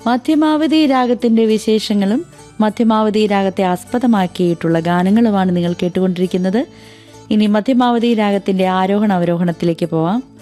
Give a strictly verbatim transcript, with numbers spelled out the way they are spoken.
മധ്യമാവധി രാഗത്തിന്റെ വിശേഷങ്ങളും മധ്യമാവധി രാഗത്തെ ആസ്പദമാക്കിയിട്ടുള്ള ഗാനങ്ങളുമാണ് നിങ്ങൾ കേട്ടുകൊണ്ടിരിക്കുന്നത്. ഇനി മധ്യമാവധി രാഗത്തിന്റെ ആരോഹണ അവരോഹണത്തിലേക്ക് പോവാം.